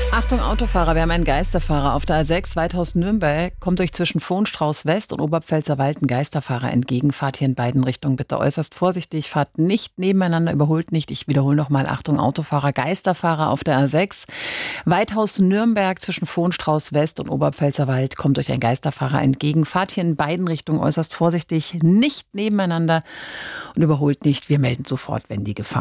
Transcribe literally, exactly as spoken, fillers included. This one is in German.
Achtung Autofahrer, wir haben einen Geisterfahrer auf der A sechs Weidhausen-Nürnberg. Kommt euch zwischen Vohnstrauß West und Oberpfälzerwald ein Geisterfahrer entgegen. Fahrt hier in beiden Richtungen bitte äußerst vorsichtig. Fahrt nicht nebeneinander, überholt nicht. Ich wiederhole nochmal, Achtung Autofahrer, Geisterfahrer auf der A sechs Weidhausen-Nürnberg zwischen Vohnstrauß West und Oberpfälzerwald. Kommt euch ein Geisterfahrer entgegen. Fahrt hier in beiden Richtungen äußerst vorsichtig, nicht nebeneinander und überholt nicht. Wir melden sofort, wenn die Gefahr